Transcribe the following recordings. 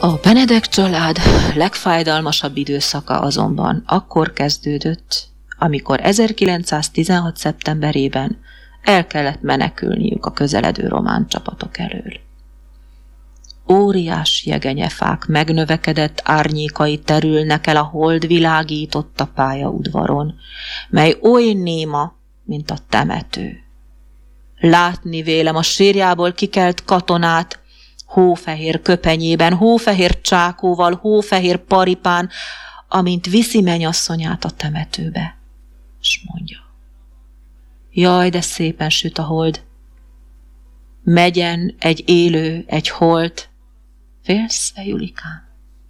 A Benedek család legfájdalmasabb időszaka azonban akkor kezdődött, amikor 1916. szeptemberében el kellett menekülniük a közeledő román csapatok elől. Óriás jegenyefák megnövekedett árnyékai terülnek el a hold világította pályaudvaron, mely oly néma, mint a temető. Látni vélem a sírjából kikelt katonát, hófehér köpenyében, hófehér csákóval, hófehér paripán, amint viszi mennyasszonyát a temetőbe, s mondja: jaj, de szépen süt a hold. Megyen egy élő, egy holt. Félsz-e, Julikám?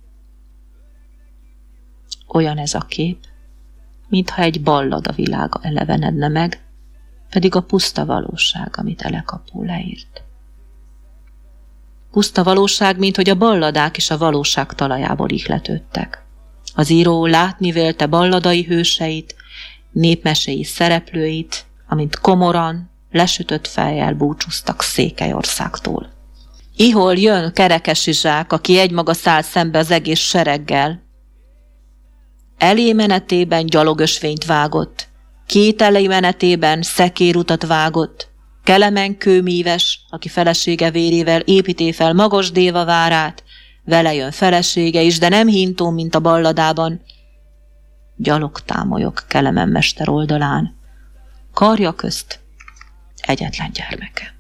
Olyan ez a kép, mintha egy ballada világa elevenedne meg, pedig a puszta valóság, amit Elekapó leírt. Puszta valóság, mint hogy a balladák is a valóság talajából ihletődtek. Az író látni vélte balladai hőseit, népmeséi szereplőit, amint komoran, lesütött fejjel búcsúztak Székelyországtól. Ihol jön Kerekesi Zsák, aki egymaga száll szembe az egész sereggel. Elé menetében gyalogösvényt vágott, két elé menetében szekérutat vágott, Kelemen kőmíves, aki felesége vérével építé fel Magas Déva várát, vele jön felesége is, de nem hintó, mint a balladában. Gyalogtámolyok Kelemen mester oldalán, karja közt egyetlen gyermeke.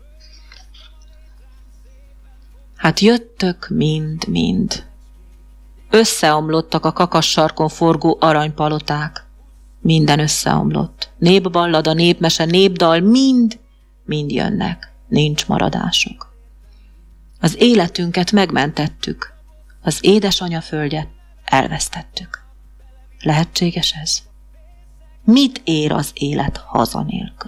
Hát jöttök mind. Összeomlottak a kakassarkon forgó aranypaloták. Minden összeomlott. Népballada, népmese, népdal, mind jönnek. Nincs maradásuk. Az életünket megmentettük. Az édesanyaföldet elvesztettük. Lehetséges ez? Mit ér az élet haza nélkül?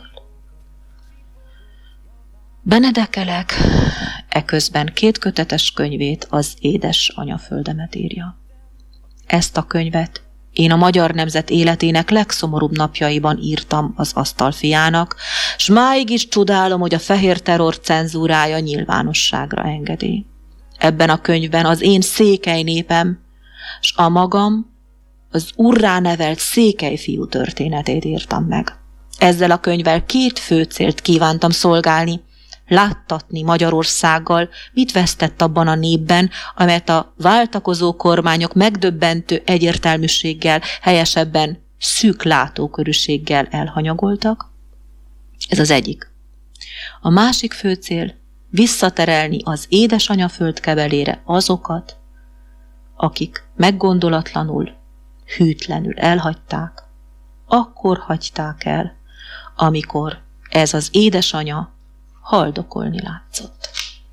Benedek Elek eközben 2 kötetes könyvét, az Édesanyaföldemet írja. Ezt a könyvet én a magyar nemzet életének legszomorúbb napjaiban írtam az asztalfiának, s máig is csodálom, hogy a fehér terror cenzúrája nyilvánosságra engedi. Ebben a könyvben az én székely népem, s a magam, az urrá nevelt székelyfiú történetét írtam meg. Ezzel a könyvvel 2 fő célt kívántam szolgálni: láttatni Magyarországgal, mit vesztett abban a népben, amelyet a váltakozó kormányok megdöbbentő egyértelműséggel, helyesebben szűk látókörűséggel elhanyagoltak. Ez az egyik. A másik fő cél: visszaterelni az édesanyaföld kebelére azokat, akik meggondolatlanul, hűtlenül elhagyták, akkor hagyták el, amikor ez az édesanya haldokolni látszott.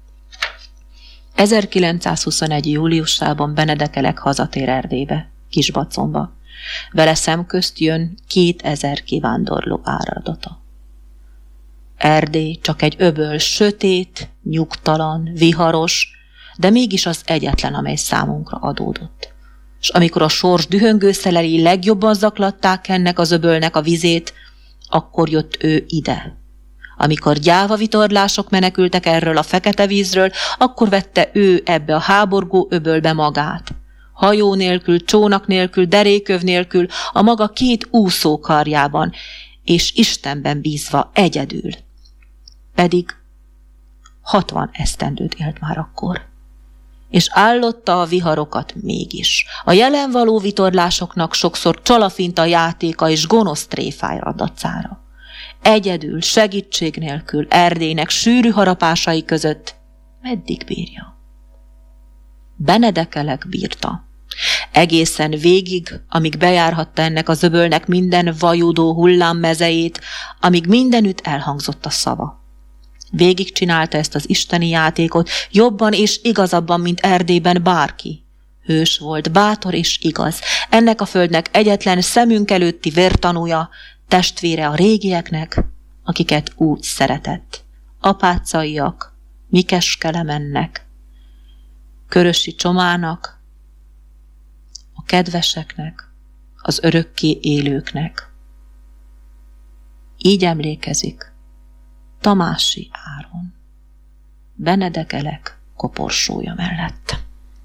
1921. júliusában Benedek Elek hazatér Erdélybe, Kisbacomba. Vele szemközt jön 2000 kivándorló áradata. Erdély csak egy öböl, sötét, nyugtalan, viharos, de mégis az egyetlen, amely számunkra adódott. És amikor a sors dühöngőszelei legjobban zaklatták ennek az öbölnek a vizét, akkor jött ő ide. Amikor gyávavitorlások menekültek erről a fekete vízről, akkor vette ő ebbe a háborgó öbölbe magát. Hajó nélkül, csónak nélkül, deréköv nélkül, a maga 2 úszókarjában, és Istenben bízva egyedül. Pedig 60 esztendőt élt már akkor. És állotta a viharokat mégis. A jelen való vitorlásoknak sokszor csalafinta játéka és gonosz tréfája dacára. Egyedül, segítség nélkül, Erdélynek sűrű harapásai között meddig bírja? Benedek Elek bírta. Egészen végig, amíg bejárhatta ennek az öbölnek minden vajudó hullámmezejét, amíg mindenütt elhangzott a szava. Végig csinálta ezt az isteni játékot, jobban és igazabban, mint Erdélyben bárki. Hős volt, bátor és igaz. Ennek a földnek egyetlen szemünk előtti vértanúja, testvére a régieknek, akiket úgy szeretett. Apácaiak, Mikes Kelemennek, Körösi Csomának, a kedveseknek, az örökké élőknek. Így emlékezik Tamási Áron, Benedek Elek koporsója mellett.